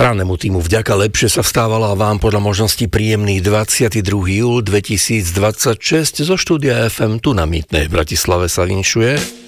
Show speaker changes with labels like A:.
A: Rannému týmu vďaka, lepšie sa vstávalo a vám podľa možností príjemný 22. júl 2026 zo štúdia FM tu na Mýtnej v Bratislave sa vinšuje